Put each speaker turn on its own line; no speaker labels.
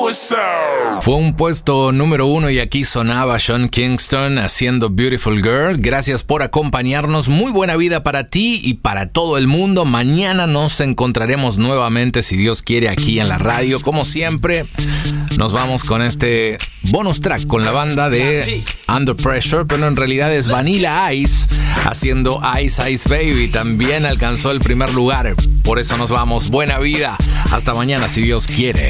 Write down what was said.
Fue un puesto número 1 y aquí sonaba Sean Kingston haciendo Beautiful Girl. Gracias por acompañarnos. Muy buena vida para ti y para todo el mundo. Mañana nos encontraremos nuevamente, si Dios quiere, aquí en la radio. Como siempre, nos vamos con este bonus track con la banda de Under Pressure, pero en realidad es Vanilla Ice haciendo Ice Ice Baby. También alcanzó el primer lugar. Por eso nos vamos. Buena vida. Hasta mañana, si Dios quiere.